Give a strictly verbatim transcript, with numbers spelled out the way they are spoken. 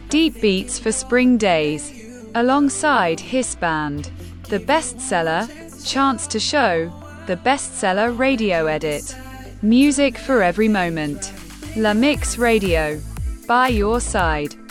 Deep beats for spring days. Alongside Hiss Band. The bestseller, Chance to Show, the bestseller radio edit. Music for every moment. La Mix Radio. By your side.